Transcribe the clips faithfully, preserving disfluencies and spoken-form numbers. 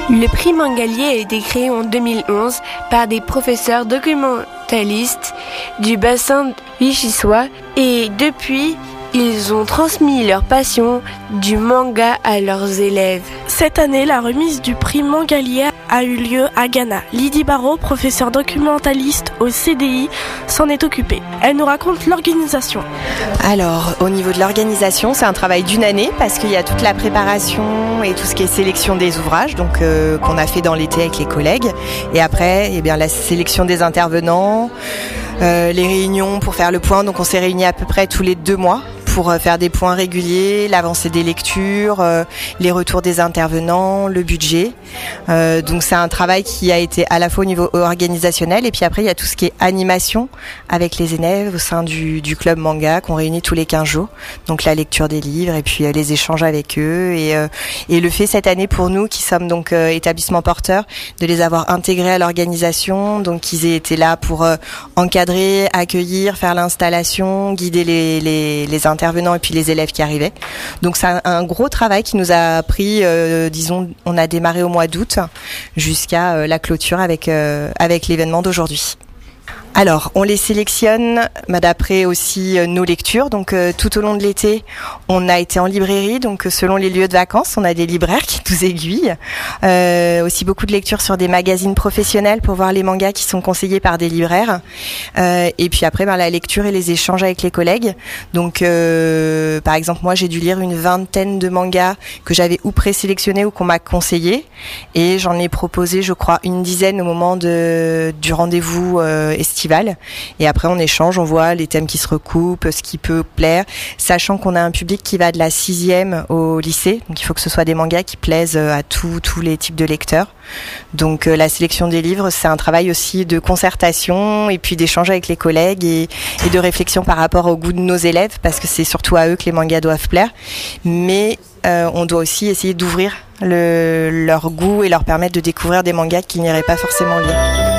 Le prix Mangalier a été créé en deux mille onze par des professeurs documentalistes du bassin vichysois et depuis, ils ont transmis leur passion du manga à leurs élèves. Cette année, la remise du prix Mangalier a eu lieu à Ghana. Lydie Barrault, professeure documentaliste au C D I, s'en est occupée. Elle nous raconte l'organisation. Alors, au niveau de l'organisation, c'est un travail d'une année parce qu'il y a toute la préparation et tout ce qui est sélection des ouvrages, donc euh, qu'on a fait dans l'été avec les collègues. Et après, eh bien, la sélection des intervenants, euh, les réunions pour faire le point. Donc, on s'est réunis à peu près tous les deux mois pour faire des points réguliers, l'avancée des lectures, euh, les retours des intervenants, le budget. Euh, donc c'est un travail qui a été à la fois au niveau organisationnel et puis après il y a tout ce qui est animation avec les élèves au sein du, du club manga qu'on réunit tous les quinze jours. Donc la lecture des livres et puis euh, les échanges avec eux et, euh, et le fait cette année pour nous qui sommes donc euh, établissement porteur de les avoir intégrés à l'organisation, donc qu'ils aient été là pour euh, encadrer, accueillir, faire l'installation, guider les, les, les intervenants intervenants et puis les élèves qui arrivaient. Donc c'est un, un gros travail qui nous a pris, euh, disons, on a démarré au mois d'août jusqu'à euh, la clôture avec, euh, avec l'événement d'aujourd'hui. Alors, on les sélectionne bah, d'après aussi euh, nos lectures. Donc, euh, tout au long de l'été, on a été en librairie. Donc, euh, selon les lieux de vacances, on a des libraires qui nous aiguillent. Euh, aussi beaucoup de lectures sur des magazines professionnels pour voir les mangas qui sont conseillés par des libraires. Euh, et puis après, bah, la lecture et les échanges avec les collègues. Donc, euh, par exemple, moi, j'ai dû lire une vingtaine de mangas que j'avais ou présélectionnés ou qu'on m'a conseillé. Et j'en ai proposé, je crois, une dizaine au moment de, du rendez-vous euh, estival. Et après on échange, on voit les thèmes qui se recoupent, ce qui peut plaire, sachant qu'on a un public qui va de la sixième au lycée, donc il faut que ce soit des mangas qui plaisent à tous tous les types de lecteurs. Donc euh, la sélection des livres, c'est un travail aussi de concertation et puis d'échange avec les collègues et, et de réflexion par rapport au goût de nos élèves, parce que c'est surtout à eux que les mangas doivent plaire, mais euh, on doit aussi essayer d'ouvrir le, leur goût et leur permettre de découvrir des mangas qu'ils n'iraient pas forcément lire.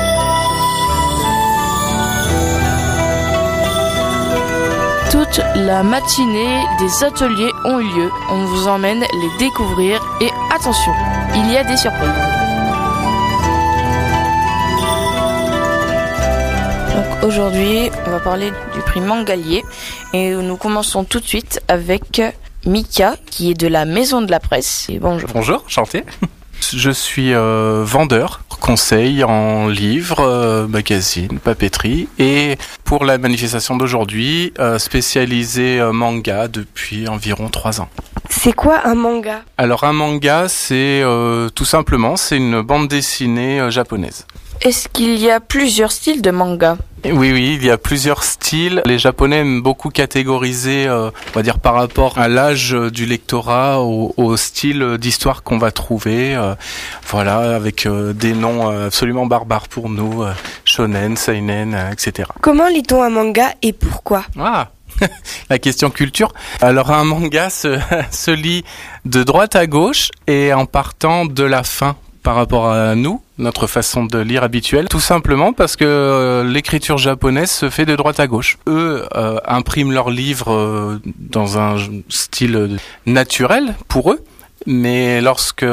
Toute la matinée, des ateliers ont eu lieu. On vous emmène les découvrir et attention, il y a des surprises. Donc aujourd'hui, on va parler du prix Mangalier et nous commençons tout de suite avec Mika qui est de la Maison de la Presse. Et bonjour. Bonjour, enchanté. Je suis euh, vendeur, conseil en livres, euh, magazines, papeterie et pour la manifestation d'aujourd'hui, euh, spécialisé euh, manga depuis environ trois ans. C'est quoi un manga ? Alors un manga, c'est euh, tout simplement, c'est une bande dessinée euh, japonaise. Est-ce qu'il y a plusieurs styles de manga ? Oui, oui, il y a plusieurs styles. Les Japonais aiment beaucoup catégoriser, euh, on va dire, par rapport à l'âge du lectorat, au, au style d'histoire qu'on va trouver. Euh, voilà, avec euh, des noms absolument barbares pour nous, euh, shonen, seinen, euh, et cetera. Comment lit-on un manga et pourquoi ? Ah, la question culture. Alors un manga se, se lit de droite à gauche et en partant de la fin par rapport à nous, notre façon de lire habituelle, tout simplement parce que euh, l'écriture japonaise se fait de droite à gauche. Eux euh, impriment leurs livres euh, dans un style naturel pour eux, mais lorsque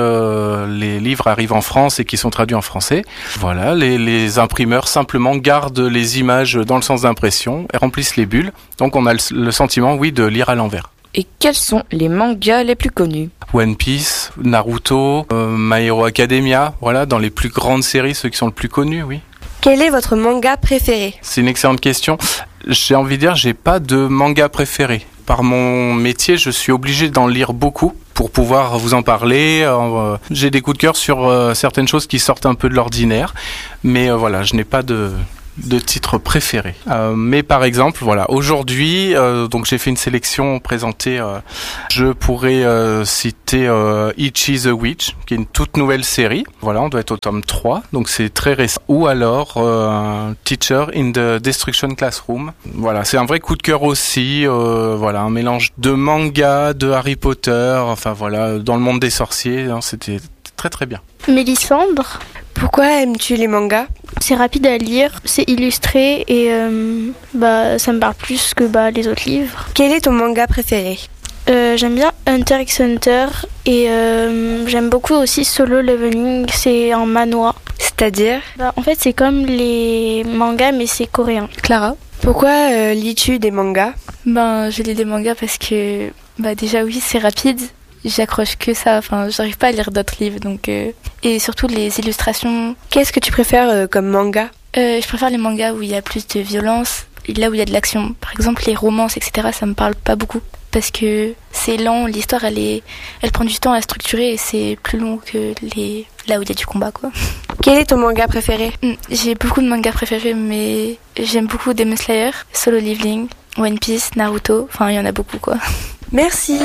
les livres arrivent en France et qu'ils sont traduits en français, voilà, les, les imprimeurs simplement gardent les images dans le sens d'impression et remplissent les bulles. Donc on a le, le sentiment, oui, de lire à l'envers. Et quels sont les mangas les plus connus ? One Piece, Naruto, euh, My Hero Academia, voilà, dans les plus grandes séries, ceux qui sont le plus connus, oui. Quel est votre manga préféré ? C'est une excellente question. J'ai envie de dire, j'ai pas de manga préféré. Par mon métier, je suis obligé d'en lire beaucoup pour pouvoir vous en parler. Euh, j'ai des coups de cœur sur euh, certaines choses qui sortent un peu de l'ordinaire, mais euh, voilà, je n'ai pas de... de titres préférés. Euh, mais par exemple, voilà, aujourd'hui, euh, donc j'ai fait une sélection présentée. Euh, je pourrais euh, citer euh, Ichi the Witch, qui est une toute nouvelle série. Voilà, on doit être au tome trois, donc c'est très récent. Ou alors euh, Teacher in the Destruction Classroom. Voilà, c'est un vrai coup de cœur aussi. Euh, voilà, un mélange de manga, de Harry Potter, enfin voilà, dans le monde des sorciers. Hein, c'était très très bien. Mélissandre. Pourquoi aimes-tu les mangas ? C'est rapide à lire, c'est illustré et euh, bah, ça me parle plus que bah, les autres livres. Quel est ton manga préféré ? euh, J'aime bien Hunter x Hunter et euh, j'aime beaucoup aussi Solo Leveling, c'est en manhwa. C'est-à-dire? Bah, en fait, c'est comme les mangas, mais c'est coréen. Clara, pourquoi euh, lis-tu des mangas? Ben, je lis des mangas parce que, bah, déjà, oui, c'est rapide. J'accroche que ça. Enfin, j'arrive pas à lire d'autres livres, donc. Euh... Et surtout les illustrations. Qu'est-ce que tu préfères euh, comme manga? euh, Je préfère les mangas où il y a plus de violence, là où il y a de l'action. Par exemple, les romances, et cetera. Ça me parle pas beaucoup parce que c'est lent. L'histoire, elle est, elle prend du temps à structurer et c'est plus long que les là où il y a du combat, quoi. Quel est ton manga préféré? J'ai beaucoup de mangas préférés, mais j'aime beaucoup Demon Slayer, Solo Leveling, One Piece, Naruto. Enfin, il y en a beaucoup, quoi. Merci.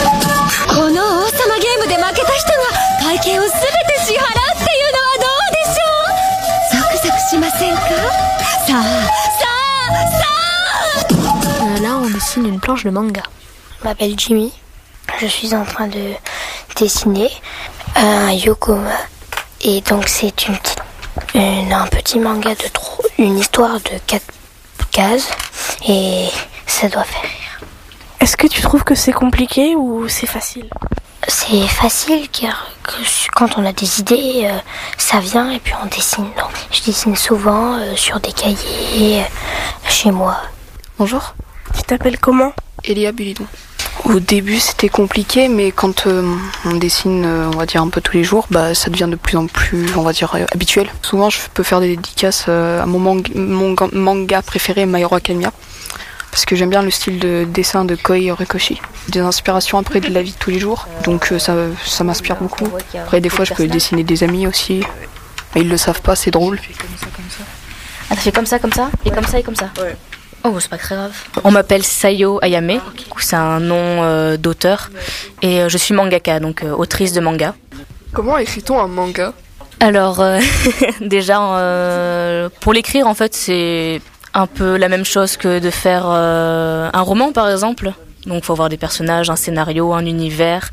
Euh, là, on dessine une planche de manga. Je m'appelle Jimmy. Je suis en train de dessiner un Yokoma. Et donc, c'est une petite, une, un petit manga de trop, une histoire de quatre cases. Et ça doit faire rire. Est-ce que tu trouves que c'est compliqué ou c'est facile? C'est facile car quand on a des idées, euh, ça vient et puis on dessine. Donc, je dessine souvent euh, sur des cahiers euh, chez moi. Bonjour. Tu t'appelles comment? Elia Bulidon. Au début c'était compliqué, mais quand euh, on dessine, euh, on va dire un peu tous les jours, bah ça devient de plus en plus, on va dire, euh, habituel. Souvent je peux faire des dédicaces euh, à mon, mang- mon manga préféré, My Hero Academia, parce que j'aime bien le style de dessin de Koi Horikoshi. Des inspirations après de la vie de tous les jours, donc euh, ça, ça m'inspire beaucoup. Après des fois je peux dessiner des amis aussi, mais ils le savent pas, c'est drôle. Ah, ça fait comme ça, comme ça, et comme ça, et comme ça. Ouais. Oh, c'est pas très grave. On m'appelle Sayo Ayame, c'est un nom euh, d'auteur, et euh, je suis mangaka, donc euh, autrice de manga. Comment écrit-on un manga? Alors, euh, déjà, euh, pour l'écrire, en fait, c'est un peu la même chose que de faire euh, un roman, par exemple. Donc, il faut avoir des personnages, un scénario, un univers.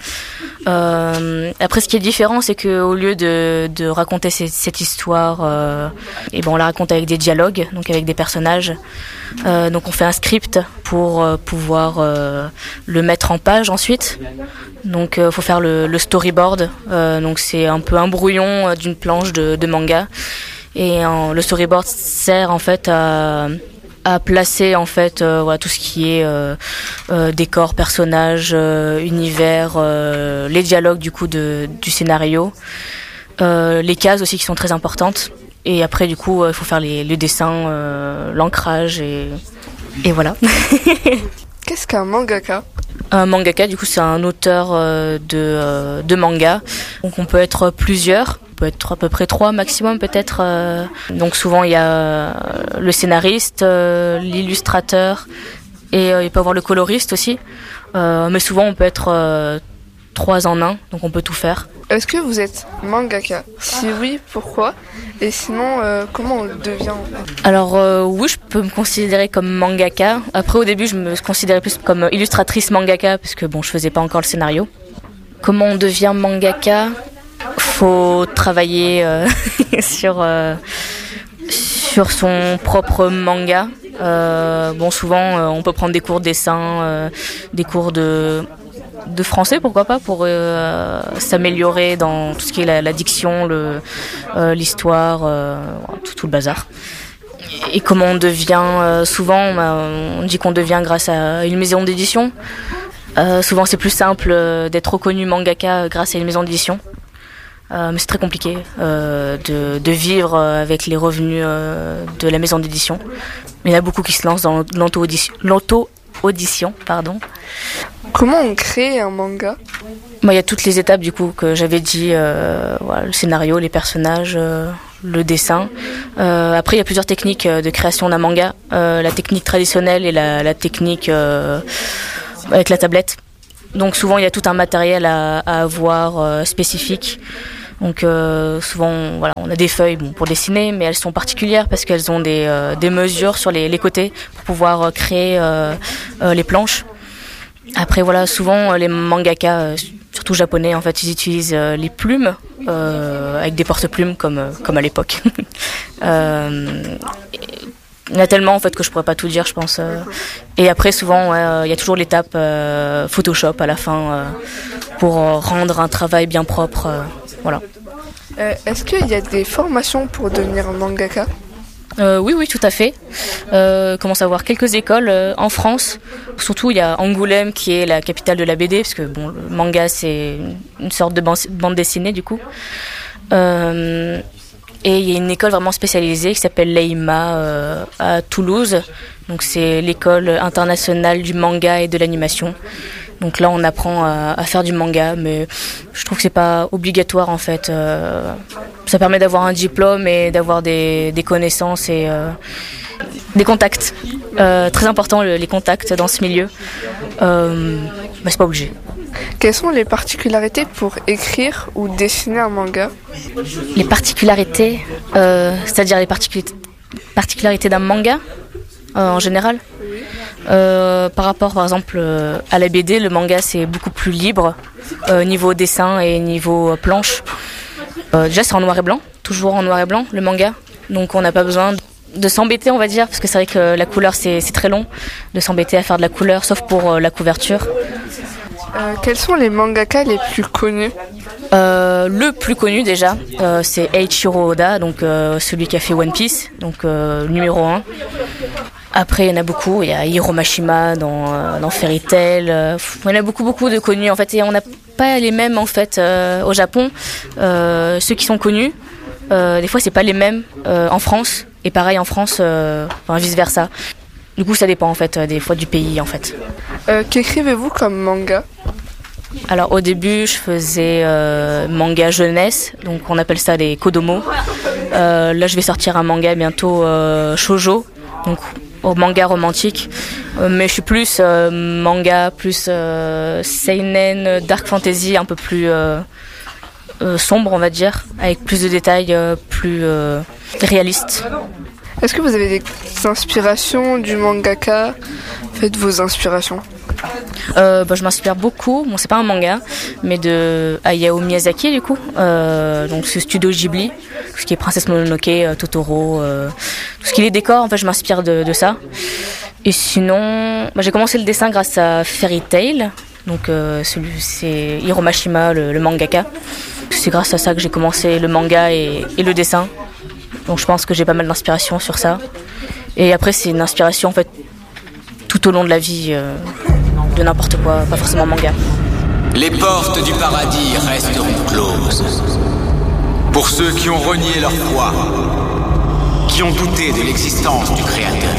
Euh, après, ce qui est différent, c'est qu'au lieu de, de raconter cette, cette histoire, euh, et ben, on la raconte avec des dialogues, donc avec des personnages. Euh, donc, on fait un script pour euh, pouvoir euh, le mettre en page ensuite. Donc, il euh, faut faire le, le storyboard. Euh, donc, c'est un peu un brouillon d'une planche de, de manga. Et euh, le storyboard sert en fait à à placer en fait euh, voilà, tout ce qui est euh, euh, décor, personnages, euh, univers, euh, les dialogues du coup de, du scénario, euh, les cases aussi qui sont très importantes. Et après du coup il euh, faut faire les, les dessins, euh, l'ancrage et, et voilà. Qu'est-ce qu'un mangaka? Un mangaka du coup c'est un auteur euh, de, euh, de manga. Donc on peut être plusieurs. On peut être à peu près trois maximum peut-être. Euh. Donc souvent il y a le scénariste, euh, l'illustrateur et euh, il peut y avoir le coloriste aussi. Euh, mais souvent on peut être euh, trois en un, donc on peut tout faire. Est-ce que vous êtes mangaka? Si oui, pourquoi? Et sinon, euh, comment on le devient en fait? Alors euh, oui, je peux me considérer comme mangaka. Après au début je me considérais plus comme illustratrice mangaka parce que bon je faisais pas encore le scénario. Comment on devient mangaka? Faut travailler euh, sur euh, sur son propre manga. Euh, bon, souvent, euh, on peut prendre des cours de dessin, euh, des cours de de français, pourquoi pas, pour euh, s'améliorer dans tout ce qui est la, la diction, le euh, l'histoire, euh, tout, tout le bazar. Et comment on devient euh, souvent, on dit qu'on devient grâce à une maison d'édition. Euh, souvent, c'est plus simple euh, d'être reconnu mangaka grâce à une maison d'édition. Euh, mais c'est très compliqué euh, de, de vivre avec les revenus euh, de la maison d'édition. Il y en a beaucoup qui se lancent dans l'auto-audition, l'auto-audition, pardon. Comment on crée un manga? Bon, il y a toutes les étapes du coup que j'avais dit, euh, voilà, le scénario, les personnages, euh, le dessin. Euh, après, il y a plusieurs techniques de création d'un manga. Euh, la technique traditionnelle et la, la technique euh, avec la tablette. Donc souvent il y a tout un matériel à, à avoir euh, spécifique. Donc euh, souvent voilà, on a des feuilles bon, pour dessiner, mais elles sont particulières parce qu'elles ont des, euh, des mesures sur les, les côtés pour pouvoir créer euh, euh, les planches. Après voilà, souvent les mangaka, euh, surtout japonais, en fait, ils utilisent euh, les plumes euh, avec des porte-plumes comme, comme à l'époque. euh, il y en a tellement en fait que je pourrais pas tout dire, je pense. Euh. Et après, souvent, il ouais, euh, y a toujours l'étape euh, Photoshop à la fin euh, pour euh, rendre un travail bien propre. Euh, voilà. Euh, est-ce qu'il y a des formations pour devenir mangaka ? Euh, oui, oui, tout à fait. Euh, commence à avoir quelques écoles euh, en France. Surtout, il y a Angoulême qui est la capitale de la B D, parce que bon, le manga c'est une sorte de bande dessinée du coup. Euh, et il y a une école vraiment spécialisée qui s'appelle l'E I M A euh, à Toulouse. Donc c'est l'école internationale du manga et de l'animation. Donc là, on apprend à, à faire du manga, mais je trouve que c'est pas obligatoire en fait. Euh, ça permet d'avoir un diplôme et d'avoir des, des connaissances et euh, des contacts. Euh, très important le, les contacts dans ce milieu. Euh, mais c'est pas obligé. Quelles sont les particularités pour écrire ou dessiner un manga ? Les particularités, euh, c'est-à-dire les particu- particularités d'un manga euh, en général. Euh, par rapport par exemple euh, à la B D, le manga c'est beaucoup plus libre euh, niveau dessin et niveau euh, planche. Euh, déjà c'est en noir et blanc, toujours en noir et blanc le manga, donc on n'a pas besoin de, de s'embêter on va dire, parce que c'est vrai que la couleur c'est, c'est très long de s'embêter à faire de la couleur, sauf pour euh, la couverture. Euh, quels sont les mangaka les plus connus ? Euh, le plus connu déjà, euh, c'est Eiichiro Oda, donc euh, celui qui a fait One Piece, donc euh, numéro un. Après, il y en a beaucoup. Il y a Hiro Mashima dans, euh, dans Fairy Tail. Euh, il y en a beaucoup, beaucoup de connus. En fait, et on n'a pas les mêmes en fait euh, au Japon. Euh, ceux qui sont connus, euh, des fois, c'est pas les mêmes euh, en France. Et pareil en France, euh, enfin vice versa. Du coup, ça dépend en fait des fois du pays en fait. Euh, qu'écrivez-vous comme manga ? Alors au début, je faisais euh, manga jeunesse, donc on appelle ça des kodomo. Euh, là, je vais sortir un manga bientôt euh, shoujo, donc au manga romantique, euh, mais je suis plus euh, manga, plus euh, seinen, dark fantasy, un peu plus euh, euh, sombre on va dire, avec plus de détails, euh, plus euh, réalistes. Est-ce que vous avez des inspirations du mangaka ? Faites vos inspirations. Euh, bah, je m'inspire beaucoup, bon c'est pas un manga, mais de Hayao Miyazaki du coup, euh, donc ce studio Ghibli, tout ce qui est Princesse Mononoke, euh, Totoro, euh, tout ce qui est les décors, en fait je m'inspire de, de ça. Et sinon, bah, j'ai commencé le dessin grâce à Fairy Tail, donc euh, celui, c'est Hiro Mashima, le, le mangaka. C'est grâce à ça que j'ai commencé le manga et, et le dessin, donc je pense que j'ai pas mal d'inspiration sur ça. Et après c'est une inspiration en fait tout au long de la vie. Euh, de n'importe quoi, pas forcément manga. Les portes du paradis resteront closes. Pour ceux qui ont renié leur foi, qui ont douté de l'existence du Créateur.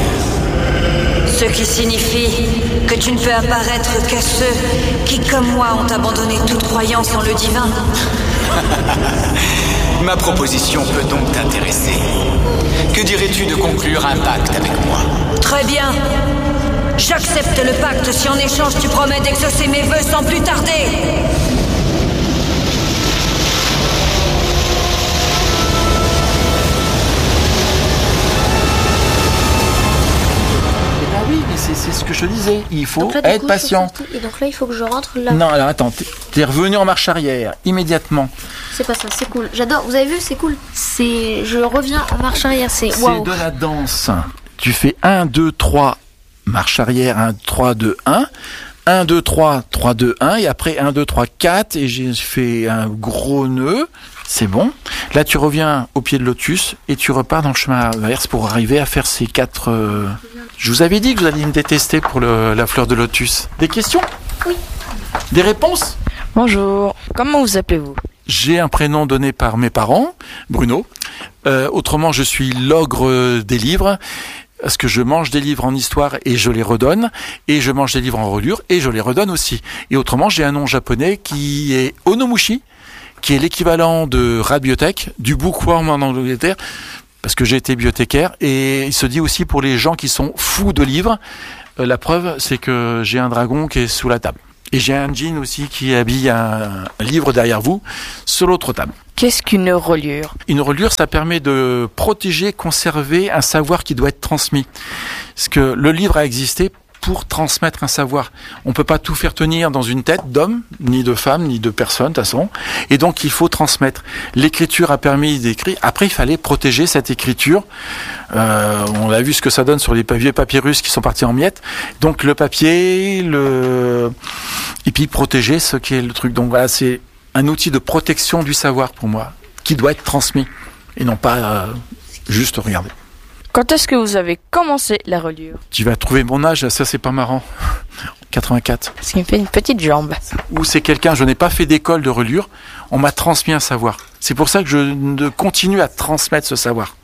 Ce qui signifie que tu ne peux apparaître qu'à ceux qui, comme moi, ont abandonné toute croyance en le divin. Ma proposition peut donc t'intéresser. Que dirais-tu de conclure un pacte avec moi ? Très bien. J'accepte le pacte si en échange tu promets d'exaucer mes vœux sans plus tarder. Ah oui, mais c'est, c'est ce que je te disais. Il faut là, être coup, patient. Et donc là, il faut que je rentre là. Non, alors attends, t'es, t'es revenu en marche arrière, immédiatement. C'est pas ça, c'est cool. J'adore, vous avez vu, c'est cool. C'est, je reviens en marche arrière, c'est waouh. C'est de la danse. Tu fais un, deux, trois, marche arrière, un, trois, deux, un. un, deux, trois, trois, deux, un. Et après un, deux, trois, quatre. Et j'ai fait un gros nœud. C'est bon. Là, tu reviens au pied de lotus et tu repars dans le chemin inverse pour arriver à faire ces quatre... Euh... Je vous avais dit que vous alliez me détester pour le, la fleur de lotus. Des questions ? Oui. Des réponses ? Bonjour. Comment vous appelez-vous ? J'ai un prénom donné par mes parents, Bruno. Euh, autrement, je suis l'ogre des livres. Parce que je mange des livres en histoire et je les redonne, et je mange des livres en reliure et je les redonne aussi. Et autrement, j'ai un nom japonais qui est Onomushi, qui est l'équivalent de radiothèque, du bookworm en Angleterre, parce que j'ai été bibliothécaire, et il se dit aussi pour les gens qui sont fous de livres. Euh, la preuve, c'est que j'ai un dragon qui est sous la table. Et j'ai un djinn aussi qui habille un, un livre derrière vous, sur l'autre table. Qu'est-ce qu'une reliure ? Une reliure, ça permet de protéger, conserver un savoir qui doit être transmis. Parce que le livre a existé pour transmettre un savoir. On peut pas tout faire tenir dans une tête d'homme, ni de femme, ni de personne, de toute façon. Et donc, il faut transmettre. L'écriture a permis d'écrire. Après, il fallait protéger cette écriture. Euh, on a vu ce que ça donne sur les vieux papyrus qui sont partis en miettes. Donc, le papier, le, et puis protéger ce qui est le truc. Donc, voilà, c'est un outil de protection du savoir pour moi, qui doit être transmis. Et non pas euh, juste regarder. Quand est-ce que vous avez commencé la reliure? Tu vas trouver mon âge, ça c'est pas marrant. quatre-vingt-quatre. Ce qui me fait une petite jambe. Ou c'est quelqu'un, je n'ai pas fait d'école de reliure, on m'a transmis un savoir. C'est pour ça que je continue à transmettre ce savoir.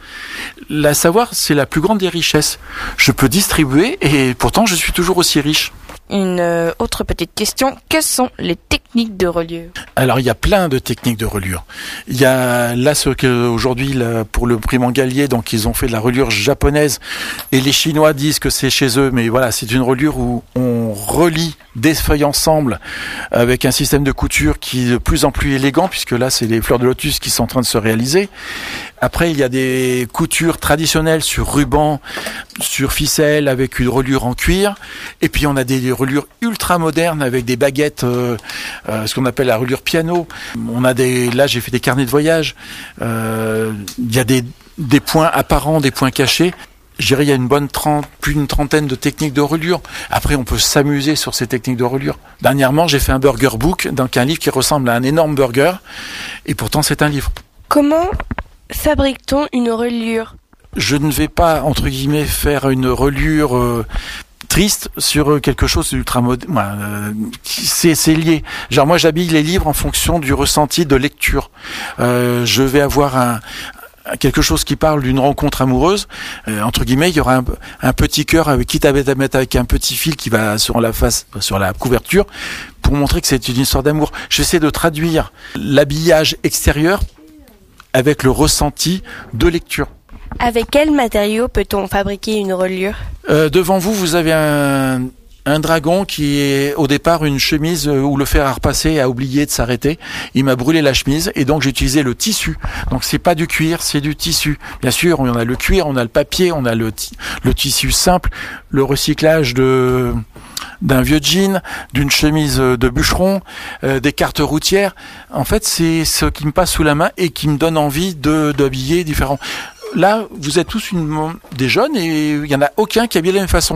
Le savoir, c'est la plus grande des richesses. Je peux distribuer et pourtant je suis toujours aussi riche. Une euh, autre petite question, quelles sont les techniques de reliure? Alors il y a plein de techniques de reliure. Il y a là ce qu'aujourd'hui pour le prix Mangalier, donc ils ont fait de la reliure japonaise et les Chinois disent que c'est chez eux, mais voilà, c'est une reliure où on relie des feuilles ensemble avec un système de couture qui est de plus en plus élégant, puisque là c'est les fleurs de lotus qui sont en train de se réaliser. Après il y a des coutures traditionnelles sur ruban, sur ficelle avec une reliure en cuir, et puis on a des reliures ultra modernes avec des baguettes, euh, euh, ce qu'on appelle la reliure piano. On a des, là j'ai fait des carnets de voyage. Euh, il y a des des points apparents, des points cachés. Je dirais il y a une bonne trente, plus d'une trentaine de techniques de reliure. Après, on peut s'amuser sur ces techniques de reliure. Dernièrement, j'ai fait un burger book, donc un livre qui ressemble à un énorme burger, et pourtant c'est un livre. Comment fabrique-t-on une reliure? Je ne vais pas, entre guillemets, faire une reliure euh, triste sur quelque chose d'ultra moderne. Euh, c'est, c'est lié. Genre moi, j'habille les livres en fonction du ressenti de lecture. Euh, je vais avoir un quelque chose qui parle d'une rencontre amoureuse, euh, entre guillemets, il y aura un, un petit cœur avec qui t'avais à mettre avec un petit fil qui va sur la face, sur la couverture, pour montrer que c'est une histoire d'amour. J'essaie de traduire l'habillage extérieur avec le ressenti de lecture. Avec quel matériau peut-on fabriquer une reliure? euh, Devant vous, vous avez un Un dragon qui est au départ une chemise où le fer à repasser a oublié de s'arrêter. Il m'a brûlé la chemise et donc j'ai utilisé le tissu. Donc c'est pas du cuir, c'est du tissu. Bien sûr, on a le cuir, on a le papier, on a le, t- le tissu simple, le recyclage de d'un vieux jean, d'une chemise de bûcheron, euh, des cartes routières. En fait, c'est ce qui me passe sous la main et qui me donne envie de d'habiller différent. Là, vous êtes tous une, des jeunes et il y en a aucun qui habille de la même façon.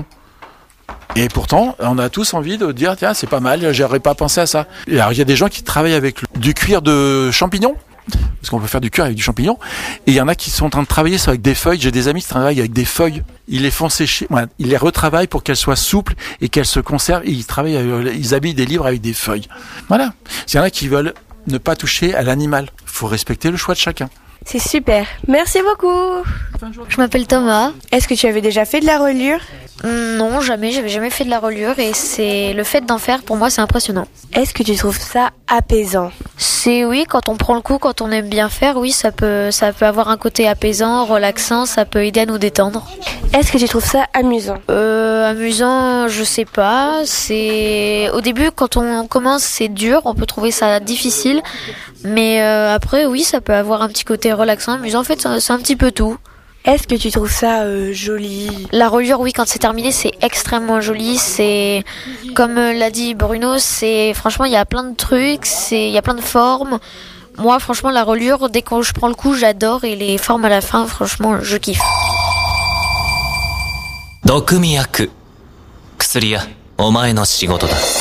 Et pourtant, on a tous envie de dire, tiens, c'est pas mal, j'aurais pas pensé à ça. Et alors, il y a des gens qui travaillent avec du cuir de champignon, parce qu'on peut faire du cuir avec du champignon, et il y en a qui sont en train de travailler avec des feuilles. J'ai des amis qui travaillent avec des feuilles. Ils les font sécher, ouais, ils les retravaillent pour qu'elles soient souples et qu'elles se conservent, et ils travaillent, ils habillent des livres avec des feuilles. Voilà. Il y en a qui veulent ne pas toucher à l'animal. Il faut respecter le choix de chacun. C'est super. Merci beaucoup. Je m'appelle Thomas. Est-ce que tu avais déjà fait de la reliure? Non, jamais. J'avais jamais fait de la reliure et c'est le fait d'en faire pour moi, c'est impressionnant. Est-ce que tu trouves ça apaisant? C'est oui, quand on prend le coup, quand on aime bien faire, oui, ça peut, ça peut avoir un côté apaisant, relaxant, ça peut aider à nous détendre. Est-ce que tu trouves ça amusant? Euh, amusant, je sais pas. C'est au début, quand on commence, c'est dur, on peut trouver ça difficile, mais euh, après, oui, ça peut avoir un petit côté relaxant, amusant. En fait, c'est, c'est un petit peu tout. Est-ce que tu trouves ça euh, joli? La reliure, oui, quand c'est terminé, c'est extrêmement joli. C'est, comme euh, l'a dit Bruno, c'est franchement, il y a plein de trucs, c'est, il y a plein de formes. Moi, franchement, la reliure, dès que je prends le coup, j'adore, et les formes à la fin, franchement, je kiffe. 毒味役薬屋お前の仕事だ